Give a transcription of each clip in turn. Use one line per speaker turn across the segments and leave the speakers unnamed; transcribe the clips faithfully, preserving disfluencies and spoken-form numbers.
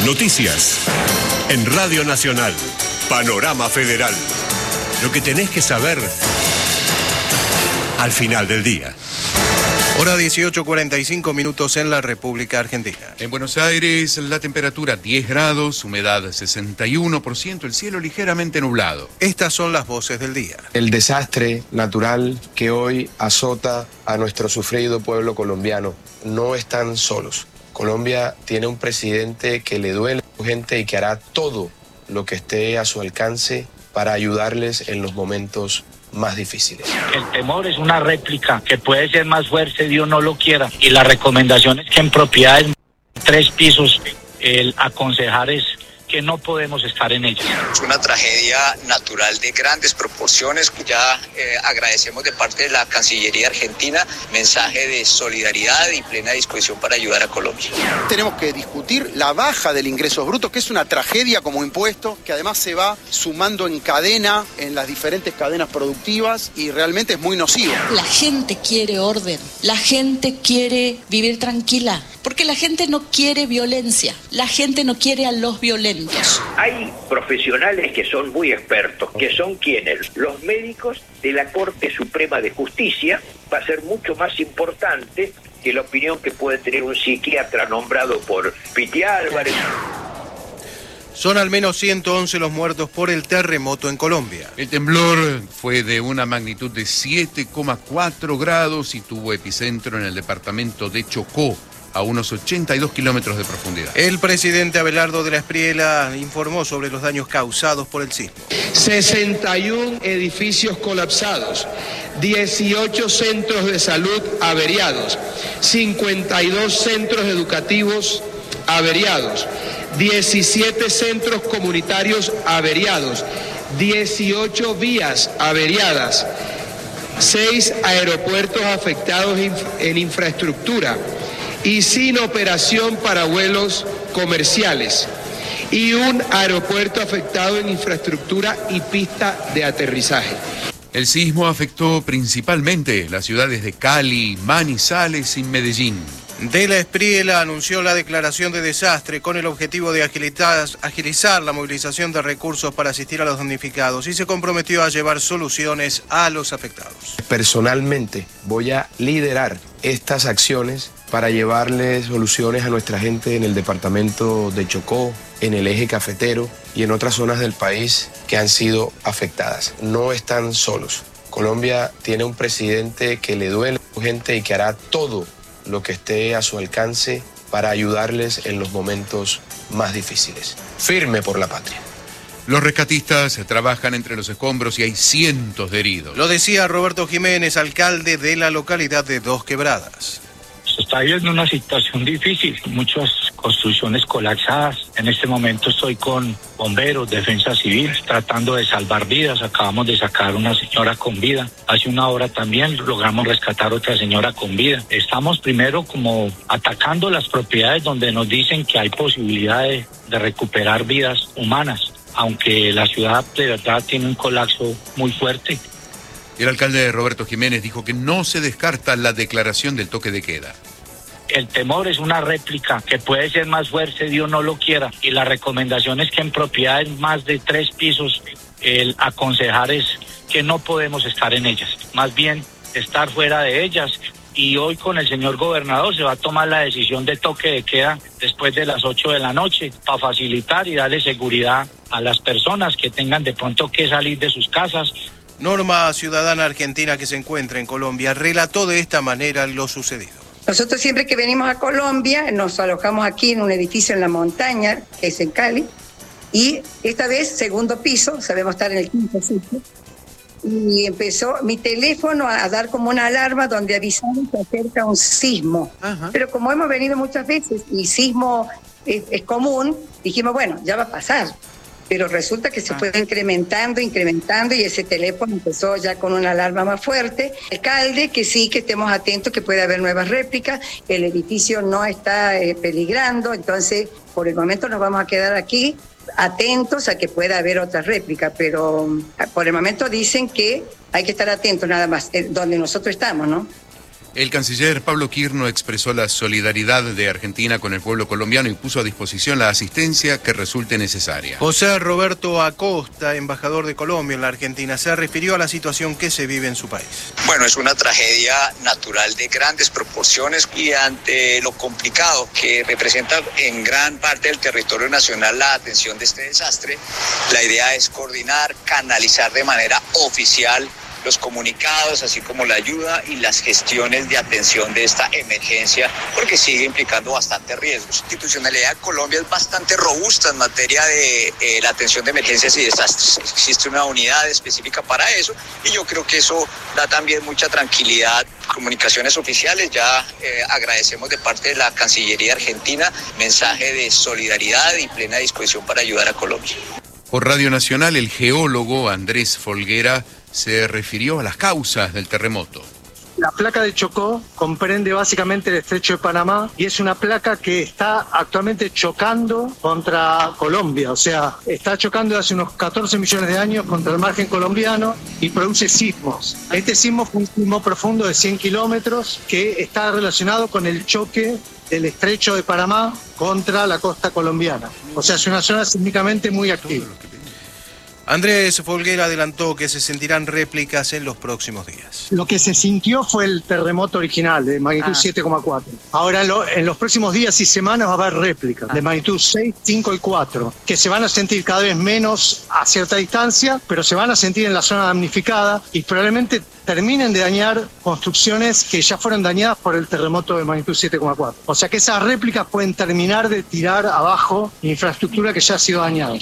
Noticias en Radio Nacional. Panorama Federal. Lo que tenés que saber al final del día.
Hora dieciocho cuarenta y cinco minutos en la República Argentina.
En Buenos Aires la temperatura diez grados, humedad sesenta y uno por ciento, el cielo ligeramente nublado.
Estas son las voces del día.
El desastre natural que hoy azota a nuestro sufrido pueblo colombiano. No están solos. Colombia tiene un presidente que le duele a su gente y que hará todo lo que esté a su alcance para ayudarles en los momentos más difíciles.
El temor es una réplica que puede ser más fuerte, Dios no lo quiera. Y la recomendación es que en propiedades tres pisos, el aconsejar es que no podemos estar en ellas.
Es una tragedia natural de grandes proporciones. Ya eh, agradecemos de parte de la Cancillería Argentina mensaje de solidaridad y plena disposición para ayudar a Colombia.
Tenemos que discutir la baja del ingreso bruto, que es una tragedia como impuesto, que además se va sumando en cadena, en las diferentes cadenas productivas, y realmente es muy nocivo.
La gente quiere orden, la gente quiere vivir tranquila, porque la gente no quiere violencia, la gente no quiere a los violentos.
Hay profesionales que son muy expertos, que son quienes, los médicos de la Corte Suprema de Justicia. Va a ser mucho más importante que la opinión que puede tener un psiquiatra nombrado por Piti Álvarez.
Son al menos ciento once los muertos por el terremoto en Colombia.
El temblor fue de una magnitud de siete coma cuatro grados y tuvo epicentro en el departamento de Chocó, a unos ochenta y dos kilómetros de profundidad.
El presidente Abelardo de la Espriella informó sobre los daños causados por el sismo.
sesenta y uno edificios colapsados, dieciocho centros de salud averiados, cincuenta y dos centros educativos averiados, diecisiete centros comunitarios averiados, dieciocho vías averiadas, seis aeropuertos afectados en infraestructura y sin operación para vuelos comerciales, y un aeropuerto afectado en infraestructura y pista de aterrizaje.
El sismo afectó principalmente las ciudades de Cali, Manizales y Medellín.
De la Espriella anunció la declaración de desastre con el objetivo de agilizar, agilizar la movilización de recursos para asistir a los damnificados y se comprometió a llevar soluciones a los afectados.
Personalmente voy a liderar estas acciones para llevarle soluciones a nuestra gente en el departamento de Chocó, en el eje cafetero y en otras zonas del país que han sido afectadas. No están solos. Colombia tiene un presidente que le duele a su gente y que hará todo lo que esté a su alcance para ayudarles en los momentos más difíciles. Firme por la patria.
Los rescatistas trabajan entre los escombros y hay cientos de heridos.
Lo decía Roberto Jiménez, alcalde de la localidad de Dos Quebradas.
Se está viviendo una situación difícil, muchas construcciones colapsadas. En este momento estoy con bomberos, defensa civil, tratando de salvar vidas. Acabamos de sacar una señora con vida. Hace una hora también logramos rescatar otra señora con vida. Estamos primero como atacando las propiedades donde nos dicen que hay posibilidades de recuperar vidas humanas, aunque la ciudad de verdad tiene un colapso muy fuerte.
El alcalde Roberto Jiménez dijo que no se descarta la declaración del toque de queda.
El temor es una réplica que puede ser más fuerte, Dios no lo quiera. Y la recomendación es que en propiedades más de tres pisos, el aconsejar es que no podemos estar en ellas. Más bien, estar fuera de ellas. Y hoy con el señor gobernador se va a tomar la decisión de toque de queda después de las ocho de la noche para facilitar y darle seguridad a las personas que tengan de pronto que salir de sus casas.
Norma, ciudadana argentina que se encuentra en Colombia, relató de esta manera lo sucedido.
Nosotros siempre que venimos a Colombia nos alojamos aquí en un edificio en la montaña, que es en Cali, y esta vez segundo piso, sabemos estar en el quinto sitio, y empezó mi teléfono a dar como una alarma donde avisaron que acerca un sismo. Ajá. Pero como hemos venido muchas veces y sismo es, es común, dijimos, bueno, ya va a pasar. Pero resulta que se fue incrementando, incrementando, y ese teléfono empezó ya con una alarma más fuerte. Alcalde, que sí, que estemos atentos, que puede haber nuevas réplicas, el edificio no está eh, peligrando, entonces por el momento nos vamos a quedar aquí atentos a que pueda haber otra réplica, pero por el momento dicen que hay que estar atentos nada más, eh, donde nosotros estamos, ¿no?
El canciller Pablo Quirno expresó la solidaridad de Argentina con el pueblo colombiano y puso a disposición la asistencia que resulte necesaria.
José Roberto Acosta, embajador de Colombia en la Argentina, se refirió a la situación que se vive en su país.
Bueno, es una tragedia natural de grandes proporciones y ante lo complicado que representa en gran parte del territorio nacional la atención de este desastre, la idea es coordinar, canalizar de manera oficial los comunicados, así como la ayuda y las gestiones de atención de esta emergencia, porque sigue implicando bastantes riesgos. La institucionalidad de Colombia es bastante robusta en materia de eh, la atención de emergencias y desastres. Existe una unidad específica para eso y yo creo que eso da también mucha tranquilidad. Comunicaciones oficiales, ya eh, agradecemos de parte de la Cancillería Argentina mensaje de solidaridad y plena disposición para ayudar a Colombia.
Por Radio Nacional, el geólogo Andrés Folguera se refirió a las causas del terremoto.
La placa de Chocó comprende básicamente el estrecho de Panamá y es una placa que está actualmente chocando contra Colombia, o sea, está chocando hace unos catorce millones de años contra el margen colombiano y produce sismos. Este sismo fue un sismo profundo de cien kilómetros que está relacionado con el choque del estrecho de Panamá contra la costa colombiana. O sea, es una zona sísmicamente muy activa.
Andrés Folguera adelantó que se sentirán réplicas en los próximos días.
Lo que se sintió fue el terremoto original de magnitud ah. siete coma cuatro. Ahora lo, en los próximos días y semanas va a haber réplicas ah. de magnitud seis, cinco y cuatro, que se van a sentir cada vez menos a cierta distancia, pero se van a sentir en la zona damnificada y probablemente terminen de dañar construcciones que ya fueron dañadas por el terremoto de magnitud siete coma cuatro. O sea que esas réplicas pueden terminar de tirar abajo infraestructura que ya ha sido dañada.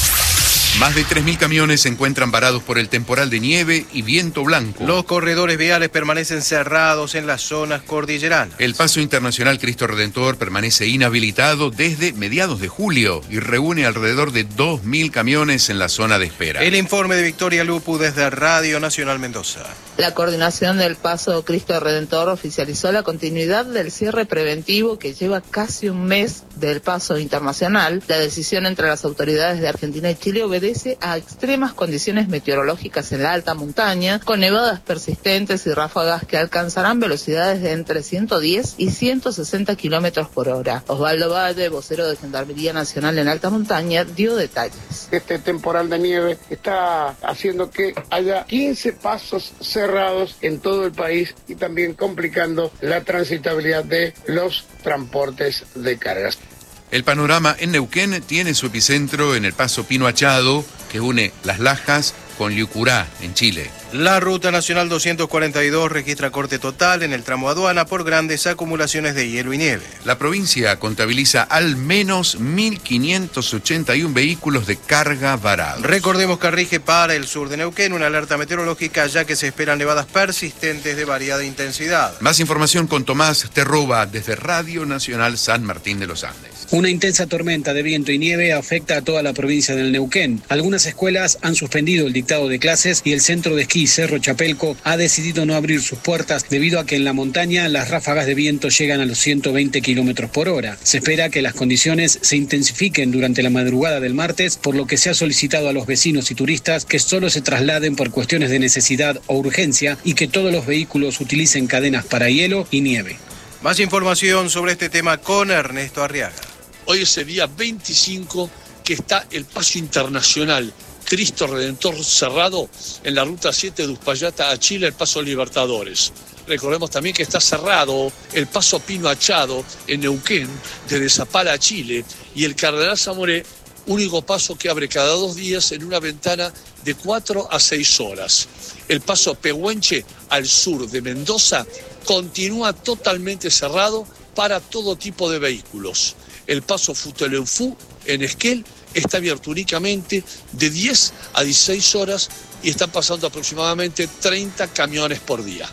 Más de tres mil camiones se encuentran varados por el temporal de nieve y viento blanco.
Los corredores viales permanecen cerrados en las zonas cordilleranas.
El Paso Internacional Cristo Redentor permanece inhabilitado desde mediados de julio y reúne alrededor de dos mil camiones en la zona de espera.
El informe de Victoria Lupu desde Radio Nacional Mendoza.
La coordinación del Paso Cristo Redentor oficializó la continuidad del cierre preventivo que lleva casi un mes del Paso Internacional. La decisión entre las autoridades de Argentina y Chile obedece a extremas condiciones meteorológicas en la alta montaña, con nevadas persistentes y ráfagas que alcanzarán velocidades de entre ciento diez y ciento sesenta kilómetros por hora. Osvaldo Valle, vocero de Gendarmería Nacional en alta montaña, dio detalles.
Este temporal de nieve está haciendo que haya quince pasos cerrados en todo el país y también complicando la transitabilidad de los transportes de cargas.
El panorama en Neuquén tiene su epicentro en el paso Pino Achado, que une Las Lajas con Liucurá, en Chile.
La Ruta Nacional doscientos cuarenta y dos registra corte total en el tramo aduana por grandes acumulaciones de hielo y nieve.
La provincia contabiliza al menos mil quinientos ochenta y uno vehículos de carga varados.
Recordemos que rige para el sur de Neuquén una alerta meteorológica, ya que se esperan nevadas persistentes de variada intensidad.
Más información con Tomás Terroba desde Radio Nacional San Martín de los Andes.
Una intensa tormenta de viento y nieve afecta a toda la provincia del Neuquén. Algunas escuelas han suspendido el dictado de clases y el centro de esquí Cerro Chapelco ha decidido no abrir sus puertas debido a que en la montaña las ráfagas de viento llegan a los ciento veinte kilómetros por hora. Se espera que las condiciones se intensifiquen durante la madrugada del martes, por lo que se ha solicitado a los vecinos y turistas que solo se trasladen por cuestiones de necesidad o urgencia y que todos los vehículos utilicen cadenas para hielo y nieve.
Más información sobre este tema con Ernesto Arriaga.
Hoy es el día veinticinco que está el Paso Internacional Cristo Redentor cerrado en la ruta siete de Uspallata a Chile, el Paso Libertadores. Recordemos también que está cerrado el Paso Pino Achado en Neuquén, desde Zapala a Chile, y el Cardenal Zamoré, único paso que abre cada dos días en una ventana de cuatro a seis horas. El Paso Pehuenche al sur de Mendoza continúa totalmente cerrado para todo tipo de vehículos. El Paso Futaleufú en Esquel está abierto únicamente de diez a dieciséis horas y están pasando aproximadamente treinta camiones por día.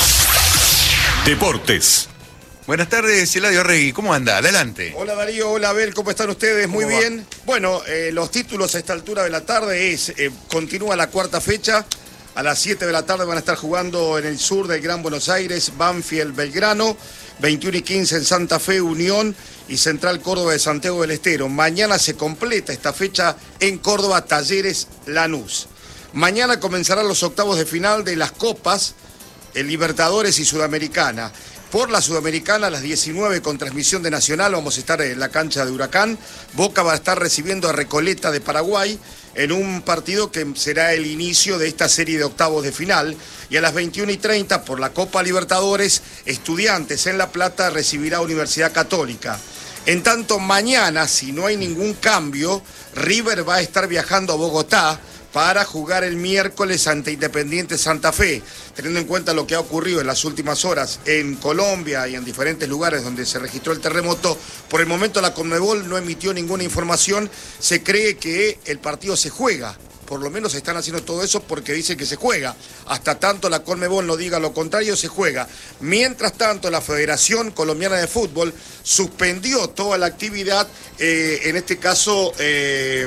Deportes.
Buenas tardes, Eladio Regui, ¿cómo anda? Adelante.
Hola Darío, hola Abel, ¿cómo están ustedes? Muy bien. Va? Bueno, eh, los títulos a esta altura de la tarde es, eh, continúa la cuarta fecha. A las siete de la tarde van a estar jugando en el sur del Gran Buenos Aires, Banfield, Belgrano, veintiuno y quince en Santa Fe, Unión y Central Córdoba de Santiago del Estero. Mañana se completa esta fecha en Córdoba, Talleres, Lanús. Mañana comenzarán los octavos de final de las Copas. el Libertadores y Sudamericana. Por la Sudamericana, a las diecinueve con transmisión de Nacional, vamos a estar en la cancha de Huracán. Boca va a estar recibiendo a Recoleta de Paraguay en un partido que será el inicio de esta serie de octavos de final. Y a las veintiuna y treinta, por la Copa Libertadores, Estudiantes en La Plata recibirá a Universidad Católica. En tanto, mañana, si no hay ningún cambio, River va a estar viajando a Bogotá para jugar el miércoles ante Independiente Santa Fe. Teniendo en cuenta lo que ha ocurrido en las últimas horas en Colombia y en diferentes lugares donde se registró el terremoto, por el momento la Conmebol no emitió ninguna información. Se cree que el partido se juega. Por lo menos están haciendo todo eso porque dicen que se juega. Hasta tanto la Conmebol no diga lo contrario, se juega. Mientras tanto, la Federación Colombiana de Fútbol suspendió toda la actividad, eh, en este caso... Eh,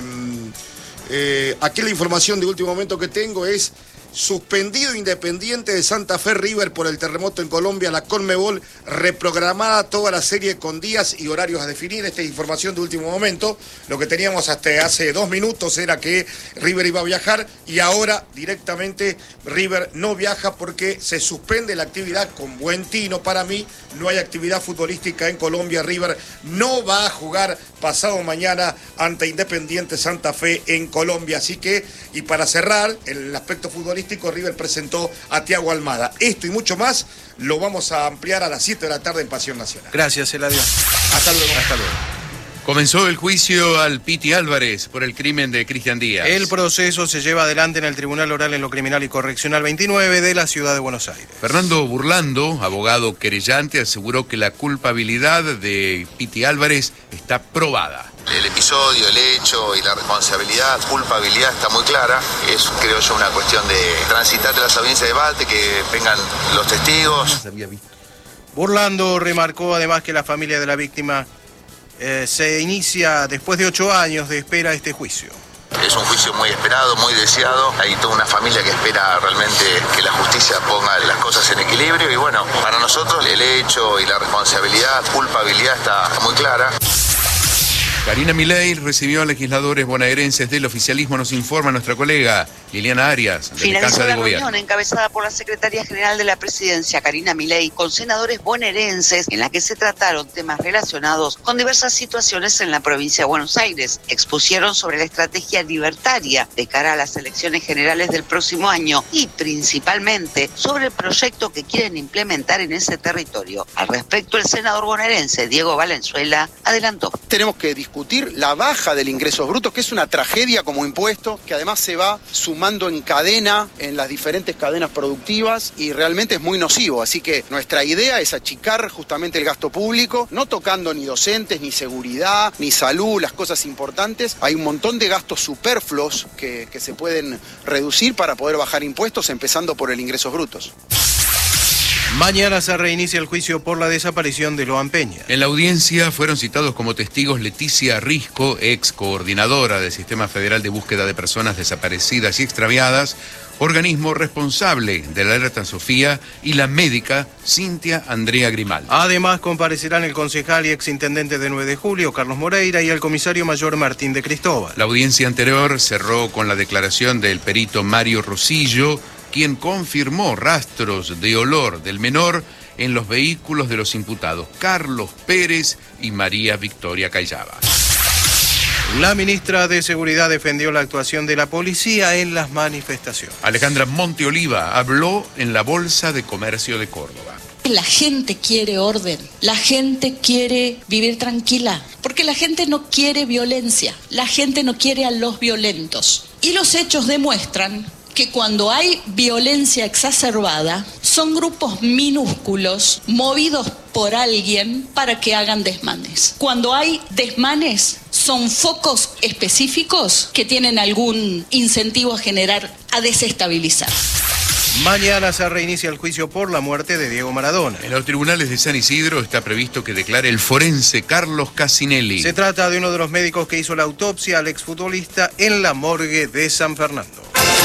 Eh, aquí la información de último momento que tengo es: suspendido Independiente de Santa Fe River por el terremoto en Colombia, la Conmebol reprogramada toda la serie con días y horarios a definir. Esta es información de último momento. Lo que teníamos hasta hace dos minutos era que River iba a viajar y ahora directamente River no viaja porque se suspende la actividad con buen tino para mí. No hay actividad futbolística en Colombia. River no va a jugar pasado mañana ante Independiente Santa Fe en Colombia. Así que, y para cerrar el aspecto futbolístico, River presentó a Thiago Almada. Esto y mucho más lo vamos a ampliar a las siete de la tarde en Pasión Nacional.
Gracias, Eladio.
Hasta luego.
Hasta luego.
Comenzó el juicio al Piti Álvarez por el crimen de Cristian Díaz.
El proceso se lleva adelante en el Tribunal Oral en lo Criminal y Correccional veintinueve de la Ciudad de Buenos Aires.
Fernando Burlando, abogado querellante, aseguró que la culpabilidad de Piti Álvarez está probada.
El episodio, el hecho y la responsabilidad, culpabilidad está muy clara. Es, creo yo, una cuestión de transitar de las audiencias de debate, que vengan los testigos.
Burlando remarcó además que la familia de la víctima eh, se inicia después de ocho años de espera este juicio.
Es un juicio muy esperado, muy deseado. Hay toda una familia que espera realmente que la justicia ponga las cosas en equilibrio. Y bueno, para nosotros el hecho y la responsabilidad, culpabilidad está muy clara.
Karina Milei recibió a legisladores bonaerenses del oficialismo, nos informa nuestra colega Liliana Arias, de la Casa de
la
Gobierno.
Reunión encabezada por la Secretaría General de la Presidencia, Karina Milei, con senadores bonaerenses, en la que se trataron temas relacionados con diversas situaciones en la provincia de Buenos Aires. Expusieron sobre la estrategia libertaria de cara a las elecciones generales del próximo año y principalmente sobre el proyecto que quieren implementar en ese territorio. Al respecto, el senador bonaerense Diego Valenzuela adelantó.
Tenemos que discutir la baja del ingresos brutos, que es una tragedia como impuesto, que además se va sumando en cadena en las diferentes cadenas productivas y realmente es muy nocivo. Así que nuestra idea es achicar justamente el gasto público, no tocando ni docentes, ni seguridad, ni salud, las cosas importantes. Hay un montón de gastos superfluos que, que se pueden reducir para poder bajar impuestos, empezando por el ingresos brutos.
Mañana se reinicia el juicio por la desaparición de Loan Peña.
En la audiencia fueron citados como testigos Leticia Risco, ex coordinadora del Sistema Federal de Búsqueda de Personas Desaparecidas y Extraviadas, organismo responsable de la alerta Sofía, y la médica Cintia Andrea Grimaldi.
Además comparecerán el concejal y exintendente de nueve de julio, Carlos Moreira, y el comisario mayor Martín de Cristóbal.
La audiencia anterior cerró con la declaración del perito Mario Rosillo, quien confirmó rastros de olor del menor en los vehículos de los imputados Carlos Pérez y María Victoria Callaba.
La ministra de Seguridad defendió la actuación de la policía en las manifestaciones.
Alejandra Monteoliva habló en la Bolsa de Comercio de Córdoba.
La gente quiere orden, la gente quiere vivir tranquila, porque la gente no quiere violencia, la gente no quiere a los violentos. Y los hechos demuestran que cuando hay violencia exacerbada, son grupos minúsculos movidos por alguien para que hagan desmanes. Cuando hay desmanes, son focos específicos que tienen algún incentivo a generar, a desestabilizar.
Mañana se reinicia el juicio por la muerte de Diego Maradona.
En los tribunales de San Isidro está previsto que declare el forense Carlos Casinelli.
Se trata de uno de los médicos que hizo la autopsia al exfutbolista en la morgue de San Fernando.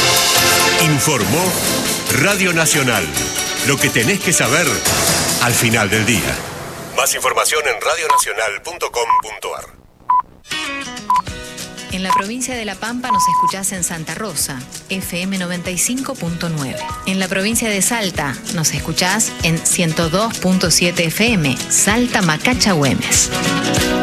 Informó Radio Nacional. Lo que tenés que saber al final del día. Más información en radio nacional punto com punto a r.
En la provincia de La Pampa nos escuchás en Santa Rosa, F M noventa y cinco punto nueve. En la provincia de Salta nos escuchás en ciento dos punto siete F M, Salta Macacha Güemes.